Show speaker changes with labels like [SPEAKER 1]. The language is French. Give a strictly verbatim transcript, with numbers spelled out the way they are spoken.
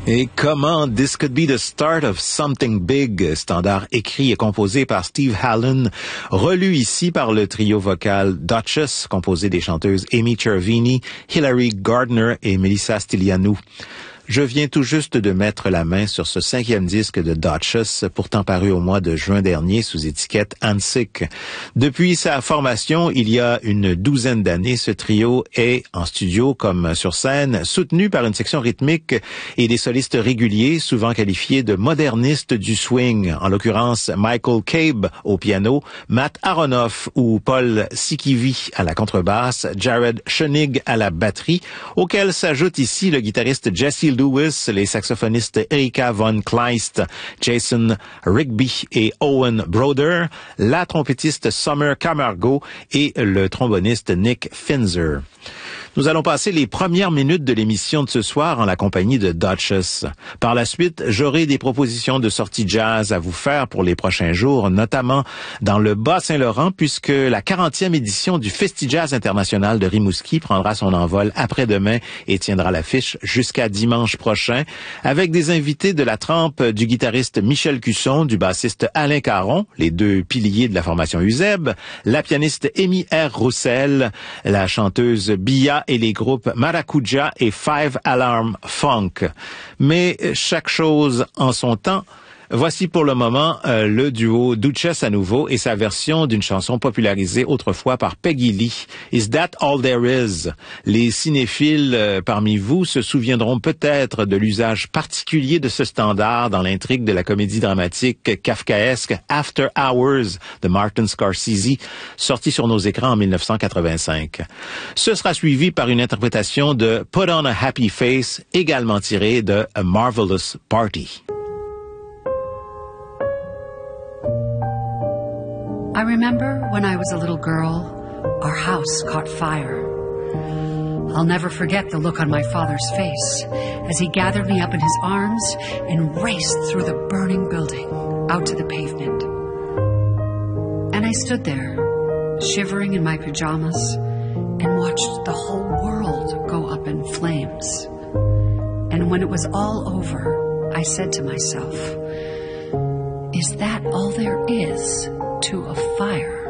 [SPEAKER 1] Et comment This Could Be the Start of Something Big, standard écrit et composé par Steve Hallen, relu ici par le trio vocal Duchess, composé des chanteuses Amy Chervini, Hilary Gardner et Melissa Stylianou. Je viens tout juste de mettre la main sur ce cinquième disque de Duchess, pourtant paru au mois de juin dernier sous étiquette Hansik. Depuis sa formation, il y a une douzaine d'années, ce trio est, en studio comme sur scène, soutenu par une section rythmique et des solistes réguliers, souvent qualifiés de modernistes du swing, en l'occurrence Michael Cabe au piano, Matt Aronoff ou Paul Sikivi à la contrebasse, Jared Schoenig à la batterie, auquel s'ajoute ici le guitariste Jesse Lewis, les saxophonistes Erika von Kleist, Jason Rigby et Owen Broder, la trompettiste Summer Camargo et le tromboniste Nick Finzer. Nous allons passer les premières minutes de l'émission de ce soir en la compagnie de Duchess. Par la suite, j'aurai des propositions de sorties jazz à vous faire pour les prochains jours, notamment dans le Bas-Saint-Laurent, puisque la quarantième édition du Festi-Jazz International de Rimouski prendra son envol après-demain et tiendra l'affiche jusqu'à dimanche prochain, avec des invités de la trempe du guitariste Michel Cusson, du bassiste Alain Caron, les deux piliers de la formation U Z E B, la pianiste Amy R. Roussel, la chanteuse Bia et les groupes Maracuja et Five Alarm Funk. Mais chaque chose en son temps. Voici pour le moment euh, le duo Duchess à nouveau et sa version d'une chanson popularisée autrefois par Peggy Lee. Is That All There Is? Les cinéphiles euh, parmi vous se souviendront peut-être de l'usage particulier de ce standard dans l'intrigue de la comédie dramatique kafkaesque After Hours de Martin Scorsese, sorti sur nos écrans en dix-neuf cent quatre-vingt-cinq. Ce sera suivi par une interprétation de Put on a Happy Face, également tirée de A Marvelous Party.
[SPEAKER 2] I remember when I was a little girl, our house caught fire. I'll never forget the look on my father's face as he gathered me up in his arms and raced through the burning building out to the pavement. And I stood there, shivering in my pajamas, and watched the whole world go up in flames. And when it was all over, I said to myself, is that all there is to a fire?